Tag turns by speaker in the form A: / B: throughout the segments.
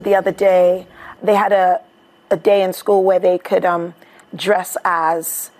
A: The other day, they had a day in school where they could dress as,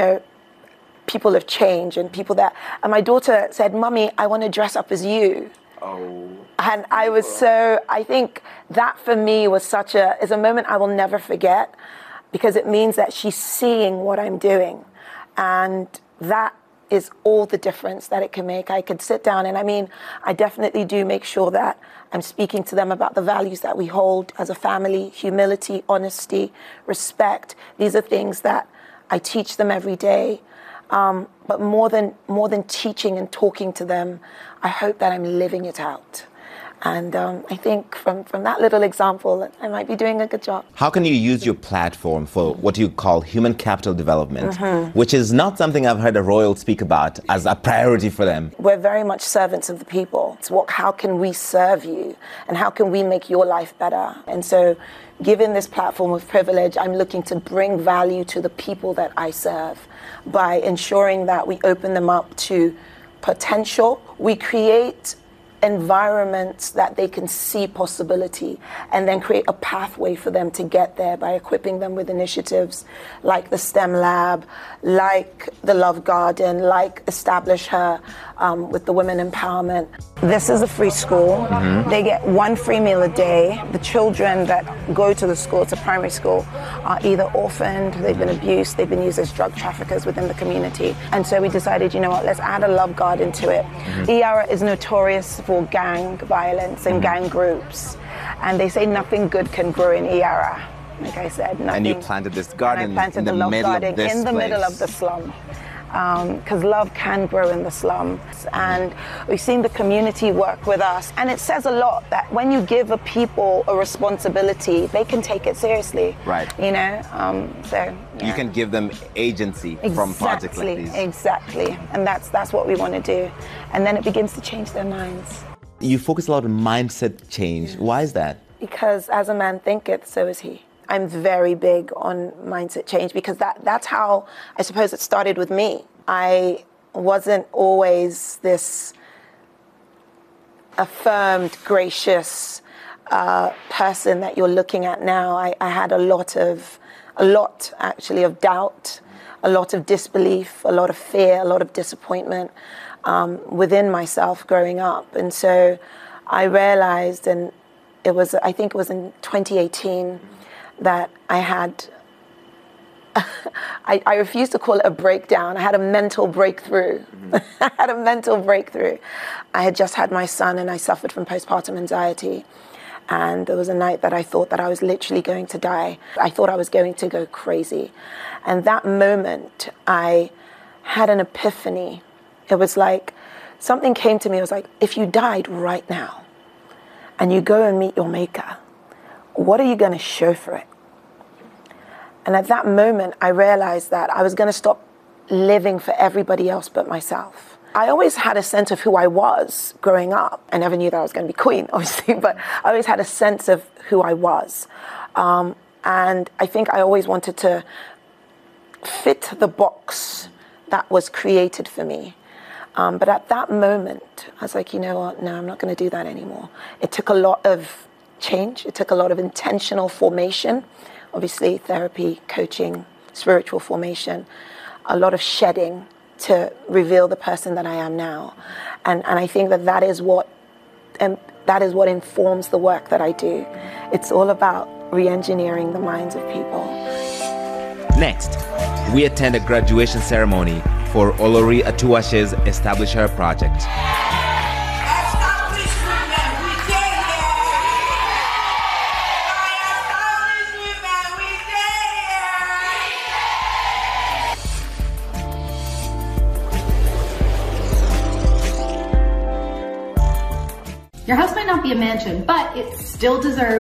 A: people of change and people that... And my daughter said, "Mummy, I want to dress up as you."
B: Oh.
A: And I think that for me was is a moment I will never forget, because it means that she's seeing what I'm doing. And that is all the difference that it can make. I could sit down and I definitely do make sure that I'm speaking to them about the values that we hold as a family: humility, honesty, respect. These are things that I teach them every day. But more than teaching and talking to them, I hope that I'm living it out. And I think from that little example, I might be doing a good job.
B: How can you use your platform for what you call human capital development, which is not something I've heard a royal speak about as a priority for them?
A: We're very much servants of the people. It's how can we serve you, and how can we make your life better? And so, given this platform of privilege, I'm looking to bring value to the people that I serve by ensuring that we open them up to potential. We create environments that they can see possibility, and then create a pathway for them to get there by equipping them with initiatives like the STEM Lab, like the Love Garden, like Establish Her with the Women Empowerment. This is a free school. They get 1 free meal a day. The children that go to the school, it's a primary school, are either orphaned, they've been abused, they've been used as drug traffickers within the community. And so we decided, let's add a Love Garden to it. Iara is notorious for gang violence and gang groups. And they say nothing good can grow in Iara. Like I said, nothing.
B: And you planted this garden
A: in the middle of this in the middle of the slum. Because love can grow in the slums. And we've seen the community work with us. And it says a lot that when you give a people a responsibility, they can take it seriously.
B: Right. You can give them agency from projects like these.
A: Exactly. And that's what we want to do. And then it begins to change their minds.
B: You focus a lot on mindset change. Why is that?
A: Because as a man thinketh, so is he. I'm very big on mindset change, because that's how I suppose it started with me. I wasn't always this affirmed, gracious person that you're looking at now. I had a lot actually of doubt, a lot of disbelief, a lot of fear, a lot of disappointment within myself growing up. And so I realized, and I think it was in 2018, that I had, I refuse to call it a breakdown. I had a mental breakthrough. I had a mental breakthrough. I had just had my son, and I suffered from postpartum anxiety. And there was a night that I thought that I was literally going to die. I thought I was going to go crazy. And that moment, I had an epiphany. It was like something came to me. It was like, if you died right now and you go and meet your maker, what are you going to show for it? And at that moment, I realized that I was going to stop living for everybody else but myself. I always had a sense of who I was growing up. I never knew that I was going to be queen, obviously, but I always had a sense of who I was. And I think I always wanted to fit the box that was created for me. But at that moment, I was like, you know what? No, I'm not going to do that anymore. It took a lot of change. It took a lot of intentional formation, obviously therapy, coaching, spiritual formation, a lot of shedding to reveal the person that I am now. And I think that is what informs the work that I do. It's all about re-engineering the minds of people.
B: Next, we attend a graduation ceremony for Olori Atuashe's Establish Her project.
C: Your house might not be a mansion, but it still deserves